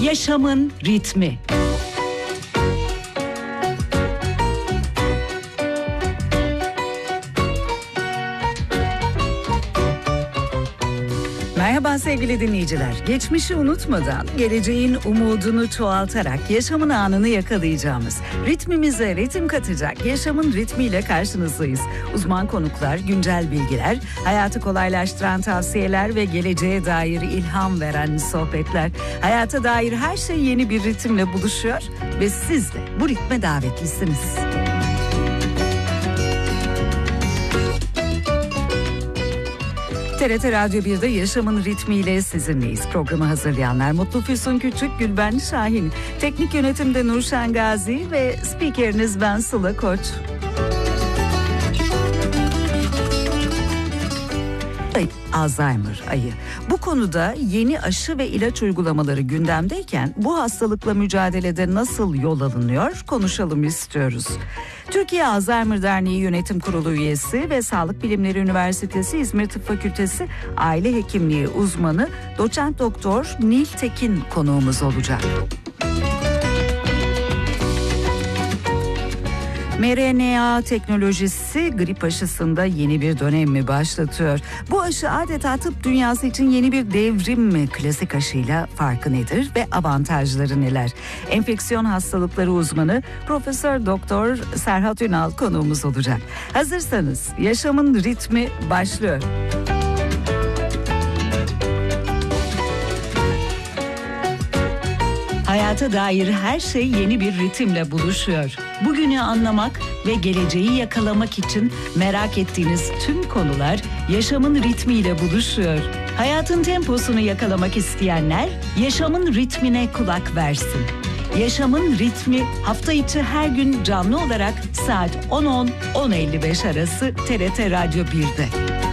Yaşamın ritmi. Merhaba sevgili dinleyiciler. Geçmişi unutmadan, geleceğin umudunu çoğaltarak yaşamın anını yakalayacağımız, ritmimize ritim katacak yaşamın ritmiyle karşınızdayız. Uzman konuklar, güncel bilgiler, hayatı kolaylaştıran tavsiyeler ve geleceğe dair ilham veren sohbetler. Hayata dair her şey yeni bir ritimle buluşuyor ve siz de bu ritme davetlisiniz. TRT Radyo 1'de Yaşamın Ritmiyle sizinleyiz. Programı hazırlayanlar Mutlu Füsun Küçük, Gülben Şahin. Teknik yönetimde Nurşen Gazi ve spikeriniz ben Sıla Koç. Alzheimer ayı. Bu konuda yeni aşı ve ilaç uygulamaları gündemdeyken bu hastalıkla mücadelede nasıl yol alınıyor konuşalım istiyoruz. Türkiye Alzheimer Derneği Yönetim Kurulu üyesi ve Sağlık Bilimleri Üniversitesi İzmir Tıp Fakültesi Aile Hekimliği uzmanı Doçent Doktor Nil Tekin konuğumuz olacak. mRNA teknolojisi grip aşısında yeni bir dönem mi başlatıyor? Bu aşı adeta tıp dünyası için yeni bir devrim mi? Klasik aşıyla farkı nedir ve avantajları neler? Enfeksiyon hastalıkları uzmanı Profesör Doktor Serhat Ünal konuğumuz olacak. Hazırsanız yaşamın ritmi başlıyor. Hayata dair her şey yeni bir ritimle buluşuyor. Bugünü anlamak ve geleceği yakalamak için merak ettiğiniz tüm konular yaşamın ritmiyle buluşuyor. Hayatın temposunu yakalamak isteyenler yaşamın ritmine kulak versin. Yaşamın ritmi hafta içi her gün canlı olarak saat 10.10-10.55 arası TRT Radyo 1'de.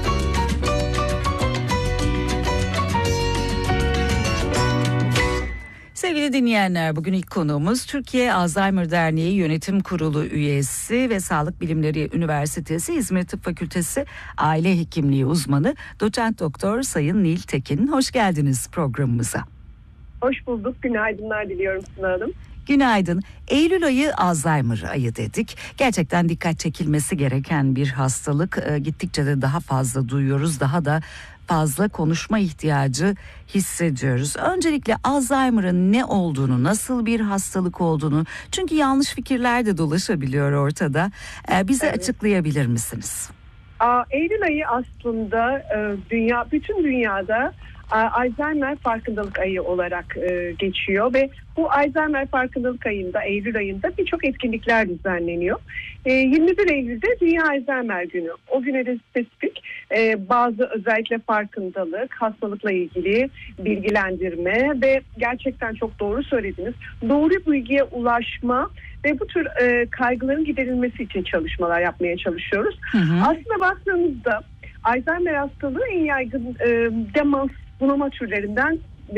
Sevgili dinleyenler, bugün ilk konuğumuz Türkiye Alzheimer Derneği Yönetim Kurulu üyesi ve Sağlık Bilimleri Üniversitesi İzmir Tıp Fakültesi Aile Hekimliği uzmanı Doçent Doktor Sayın Nil Tekin. Hoş geldiniz programımıza. Hoş bulduk. Günaydınlar diliyorum Suna Hanım. Günaydın. Eylül ayı Alzheimer ayı dedik. Gerçekten dikkat çekilmesi gereken bir hastalık. Gittikçe de daha fazla duyuyoruz. Daha da fazla konuşma ihtiyacı hissediyoruz. Öncelikle Alzheimer'ın ne olduğunu, nasıl bir hastalık olduğunu, çünkü yanlış fikirler de dolaşabiliyor ortada. Bize açıklayabilir misiniz? Eylül ayı aslında bütün dünyada Alzheimer farkındalık ayı olarak geçiyor ve bu Alzheimer farkındalık ayında, Eylül ayında birçok etkinlikler düzenleniyor. 21 Eylül'de Dünya Alzheimer Günü. O güne de spesifik bazı özellikle farkındalık, hastalıkla ilgili bilgilendirme ve gerçekten çok doğru söylediniz, doğru bilgiye ulaşma ve bu tür kaygıların giderilmesi için çalışmalar yapmaya çalışıyoruz. Aslında baktığımızda Alzheimer hastalığı en yaygın demans bunama türlerinden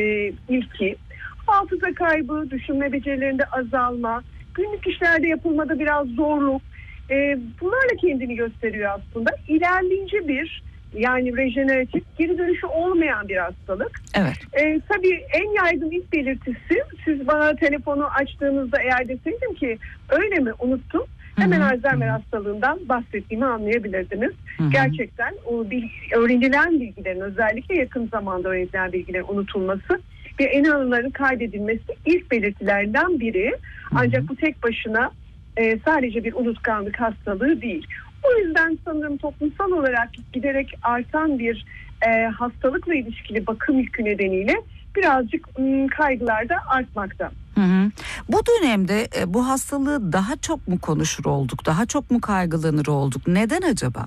ilki. Hafıza kaybı, düşünme becerilerinde azalma, günlük işlerde yapılmada biraz zorluk, bunlarla kendini gösteriyor aslında. İlerleyince bir, yani rejeneratif, geri dönüşü olmayan bir hastalık. Evet. Tabii en yaygın ilk belirtisi, siz bana telefonu açtığınızda eğer deseydim ki öyle mi, unuttum, hemen Alzheimer hastalığından bahsettiğimi anlayabilirdiniz. Gerçekten o öğrenilen bilgilerin, özellikle yakın zamanda öğrenilen bilgilerin unutulması ve en anıların kaydedilmesi ilk belirtilerinden biri. Ancak bu tek başına sadece bir unutkanlık hastalığı değil. O yüzden sanırım toplumsal olarak giderek artan bir hastalıkla ilişkili bakım yükü nedeniyle birazcık kaygılar da artmakta. Bu dönemde bu hastalığı daha çok mu konuşur olduk, daha çok mu kaygılanır olduk? Neden acaba?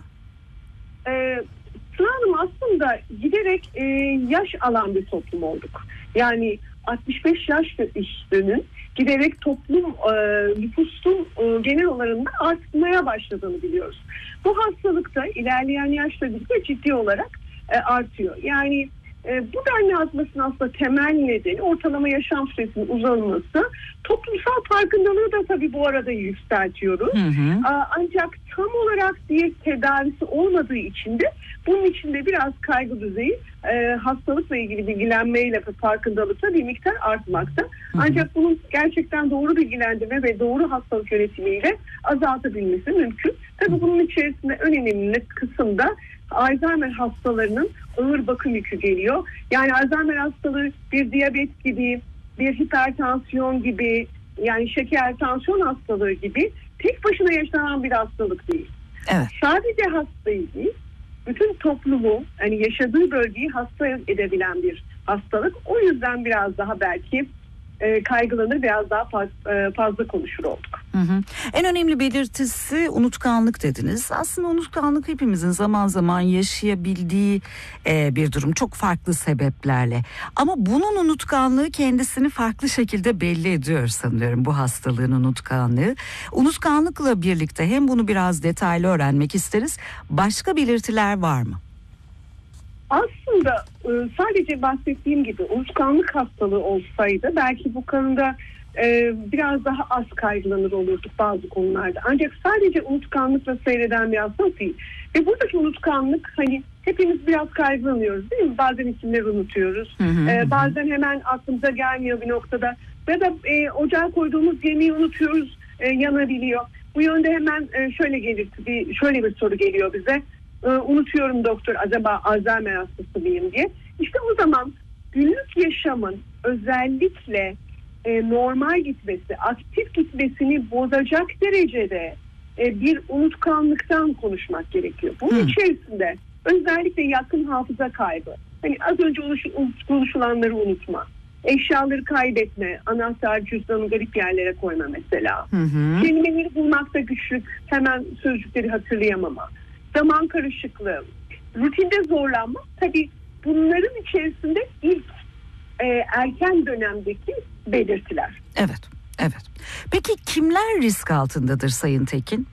Sıra Hanım, aslında giderek yaş alan bir toplum olduk. Yani 65 yaş üstünün giderek toplum nüfusun genel oranında artmaya başladığını biliyoruz. Bu hastalıkta ilerleyen yaşla birlikte ciddi olarak artıyor. Yani Bu denli artmasının aslında temel nedeni ortalama yaşam süresinin uzanması. Toplumsal farkındalığı da tabii bu arada yükseltiyoruz. Ancak tam olarak bir tedavisi olmadığı için de bunun içinde biraz kaygı düzeyi hastalıkla ilgili bilgilenmeyle ve farkındalıkla bir miktar artmakta. Ancak bunun gerçekten doğru bilgilendirme ve doğru hastalık yönetimiyle azaltabilmesi mümkün. Tabii bunun içerisinde önemli kısımda Alzheimer hastalarının ağır bakım yükü geliyor. Yani Alzheimer hastalığı bir diyabet gibi, bir hipertansiyon gibi, yani şeker, tansiyon hastalığı gibi tek başına yaşanan bir hastalık değil. Evet. Sadece hastayı değil, bütün toplumu, yani yaşadığı bölgeyi hasta edebilen bir hastalık. O yüzden biraz daha belki kaygılanır, biraz daha fazla konuşur olduk. En önemli belirtisi unutkanlık dediniz. Aslında unutkanlık hepimizin zaman zaman yaşayabildiği bir durum, çok farklı sebeplerle. Ama bunun unutkanlığı kendisini farklı şekilde belli ediyor sanıyorum, bu hastalığın unutkanlığı. Unutkanlıkla birlikte hem bunu biraz detaylı öğrenmek isteriz. Başka belirtiler var mı? Aslında sadece bahsettiğim gibi unutkanlık hastalığı olsaydı belki bu konuda biraz daha az kaygılanır olurduk bazı konularda. Ancak sadece unutkanlıkla seyreden bir hastalık değil. Ve buradaki unutkanlık, hani hepimiz biraz kaygılanıyoruz değil mi? Bazen isimleri unutuyoruz. Bazen hemen aklımıza gelmiyor bir noktada. Ya da ocağa koyduğumuz yemeği unutuyoruz, yanabiliyor. Bu yönde hemen şöyle bir soru geliyor bize. Unutuyorum doktor, acaba Alzheimer hastası mıyım diye. İşte o zaman günlük yaşamın özellikle normal gitmesi, aktif gitmesini bozacak derecede bir unutkanlıktan konuşmak gerekiyor. Bunun içerisinde özellikle yakın hafıza kaybı, hani az önce konuşulanları unutma, eşyaları kaybetme, anahtar, cüzdanı garip yerlere koyma mesela. Kelimeleri bulmakta güçlük, hemen sözcükleri hatırlayamama, zaman karışıklığı, rutinde zorlanma. Tabii bunların içerisinde ilk erken dönemdeki belirtiler. Evet. Peki kimler risk altındadır Sayın Tekin?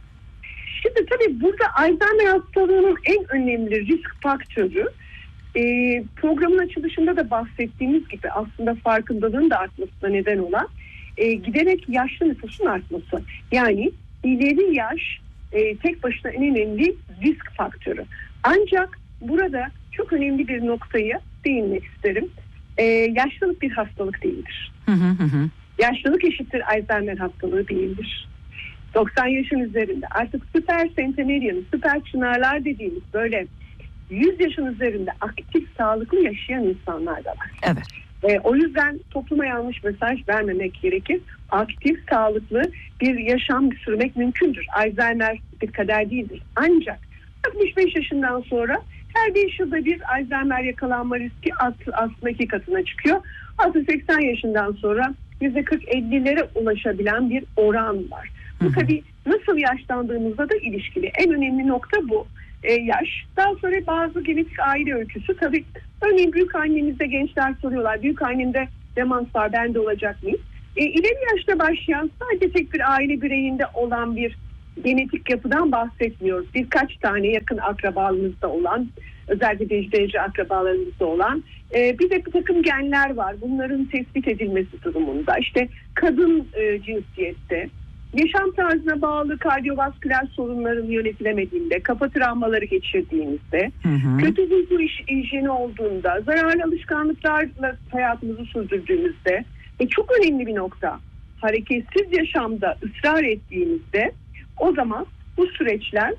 Şimdi tabii burada Alzheimer hastalığının en önemli risk faktörü, programın açılışında da bahsettiğimiz gibi aslında farkındalığın da artmasına neden olan giderek yaşlı nüfusun artması. Yani ileri yaş tek başına en önemli risk faktörü. Ancak burada çok önemli bir noktaya değinmek isterim. Yaşlılık bir hastalık değildir. Yaşlılık eşittir Alzheimer hastalığı değildir. 90 yaşın üzerinde artık süper centenarian, süper çınarlar dediğimiz böyle 100 yaşın üzerinde aktif, sağlıklı yaşayan insanlar da var. Evet. O yüzden topluma yanlış mesaj vermemek gerekir. Aktif, sağlıklı bir yaşam sürmek mümkündür. Alzheimer bir kader değildir. Ancak 65 yaşından sonra her 5 yılda bir Alzheimer yakalanma riski aslında 2 katına çıkıyor. 60-80 yaşından sonra %40-50'lere ulaşabilen bir oran var. Bu tabii nasıl yaşlandığımızla da ilişkili. En önemli nokta bu. Yaş. Daha sonra bazı genetik aile öyküsü. Tabii örneğin büyük annemizde gençler soruyorlar. Büyük annemde demans var, ben de olacak mıyım? İleri yaşta başlayan, sadece tek bir aile bireyinde olan bir genetik yapıdan bahsetmiyoruz. Birkaç tane yakın akrabalığımızda olan, özellikle derece akrabalarımızda olan bir de bir takım genler var. Bunların tespit edilmesi durumunda. İşte kadın cinsiyette, yaşam tarzına bağlı kardiyovasküler sorunların yönetilemediğinde, kafa travmaları geçirdiğimizde, kötü uyku hijyeni olduğunda, zararlı alışkanlıklarla hayatımızı sürdürdüğümüzde ve çok önemli bir nokta, hareketsiz yaşamda ısrar ettiğimizde, o zaman bu süreçler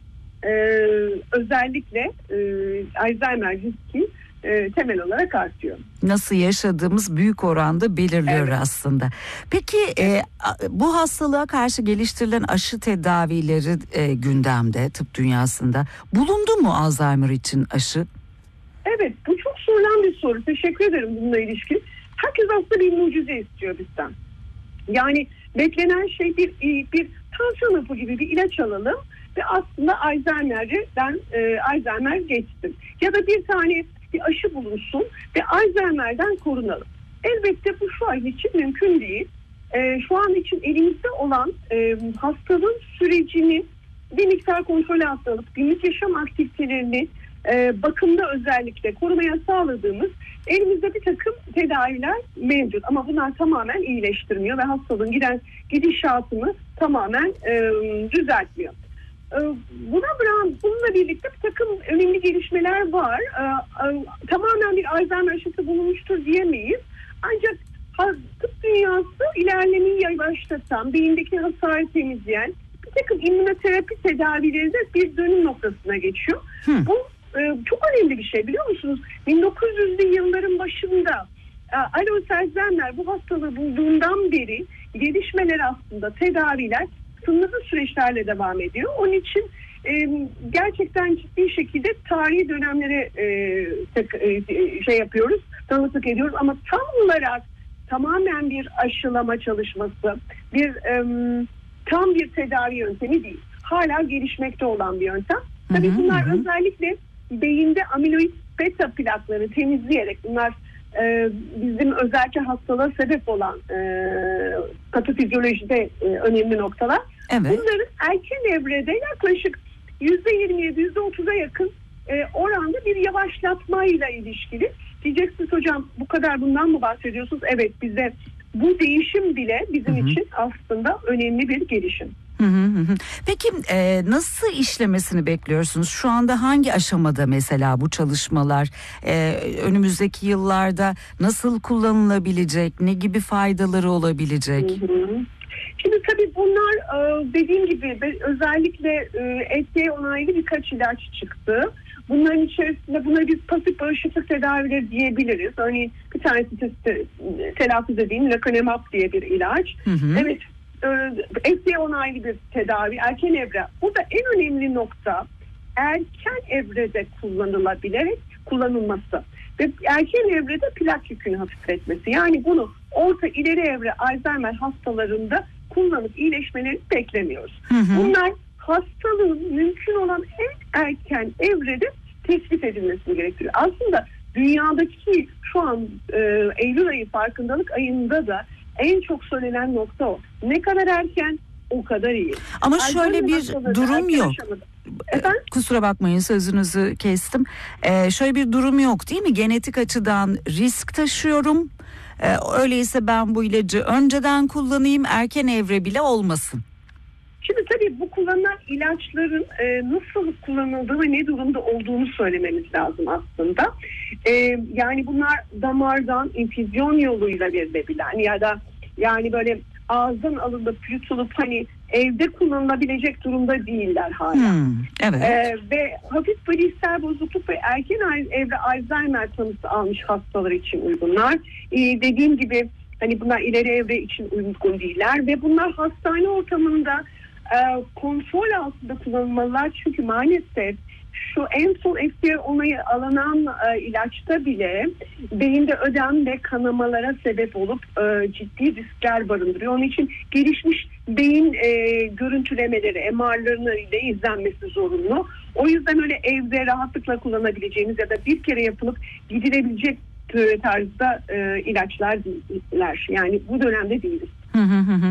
özellikle Alzheimer riski temel olarak artıyor. Nasıl yaşadığımız büyük oranda belirliyor aslında. Peki bu hastalığa karşı geliştirilen aşı tedavileri gündemde, tıp dünyasında. Bulundu mu Alzheimer için aşı? Evet, bu çok sorulan bir soru. Teşekkür ederim bununla ilişkin. Herkes aslında bir mucize istiyor bizden. Yani beklenen şey bir tansiyon hapı gibi bir ilaç alalım ve aslında Alzheimer geçsin. Ya da bir tane bir aşı bulunsun ve Alzheimer'den korunalım. Elbette bu şu an için mümkün değil. Şu an için elimizde olan hastalığın sürecini bir miktar kontrol altına alıp günlük yaşam aktivitelerini bakımda özellikle korumaya sağladığımız elimizde bir takım tedaviler mevcut. Ama bunlar tamamen iyileştirmiyor ve hastalığın gidişatını tamamen düzeltmiyor. Bununla birlikte bir takım önemli gelişmeler var. Tamamen bir Alzheimer aşısı bulunmuştur diyemeyiz. Ancak tıp dünyası ilerlemeyi yavaşlatan, beyindeki hasarı temizleyen bir takım immünoterapi tedavileri de bir dönüm noktasına geçiyor. Bu çok önemli bir şey, biliyor musunuz? 1900'lü yılların başında Alzheimer bu hastalığı bulduğundan beri gelişmeler, aslında tedaviler sınırlı süreçlerle devam ediyor. Onun için gerçekten ciddi şekilde tarihi dönemlere yapıyoruz, tanıklık ediyoruz. Ama tam olarak tamamen bir aşılama çalışması, tam bir tedavi yöntemi değil. Hala gelişmekte olan bir yöntem. Tabii bunlar özellikle beyinde amiloid beta plakları temizleyerek, bunlar bizim özellikle hastalığa sebep olan patofizyolojide önemli noktalar. Evet. Bunların erken evrede yaklaşık %27, %30'a yakın oranda bir yavaşlatmayla ilişkili. Diyeceksiniz hocam, bu kadar bundan mı bahsediyorsunuz? Evet, bize bu değişim bile bizim için aslında önemli bir gelişim. Peki nasıl işlemesini bekliyorsunuz? Şu anda hangi aşamada mesela bu çalışmalar? Önümüzdeki yıllarda nasıl kullanılabilecek? Ne gibi faydaları olabilecek? Şimdi tabii bunlar dediğim gibi özellikle FDA onaylı birkaç ilaç çıktı. Bunların içerisinde buna biz pasif bağışıklık tedavileri diyebiliriz. Örneğin bir tanesi telaffuz edeyim, lecanemab diye bir ilaç. Evet, FDA onaylı bir tedavi, erken evre. Burada en önemli nokta erken evrede kullanılması ve erken evrede plak yükünü hafifletmesi. Yani bunu orta ileri evre Alzheimer hastalarında kullanıp iyileşmelerini beklemiyoruz. Bunlar hastalığın mümkün olan en erken evrede tespit edilmesini gerektiriyor. Aslında dünyadaki şu an Eylül ayı farkındalık ayında da en çok söylenen nokta o. Ne kadar erken, o kadar iyi. Ama şöyle bir durum yok. Efendim? Kusura bakmayın, sözünüzü kestim. Şöyle bir durum yok değil mi? Genetik açıdan risk taşıyorum. Öyleyse ben bu ilacı önceden kullanayım, erken evre bile olmasın. Şimdi tabii bu kullanılan ilaçların nasıl kullanıldığı ve ne durumda olduğunu söylememiz lazım aslında. Yani bunlar damardan infüzyon yoluyla verilebilen ya da yani böyle ağızdan alınıp yutulup hani evde kullanılabilecek durumda değiller hala. Evet. Ve hafif bilişsel bozukluk ve erken evre Alzheimer tanısı almış hastalar için uygunlar. Dediğim gibi hani bunlar ileri evre için uygun değiller ve bunlar hastane ortamında kontrol altında kullanılmalılar. Çünkü maalesef şu en son FDA onayı alınan ilaçta bile beyinde ödem ve kanamalara sebep olup ciddi riskler barındırıyor. Onun için gelişmiş beyin görüntülemeleri, MR'larının ile izlenmesi zorunlu. O yüzden öyle evde rahatlıkla kullanabileceğimiz ya da bir kere yapılıp gidilebilecek tarzda ilaçlar değiller. Yani bu dönemde değiliz.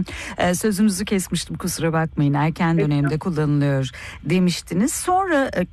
Sözünüzü kesmiştim, kusura bakmayın. Erken dönemde kullanılıyor demiştiniz. Sonra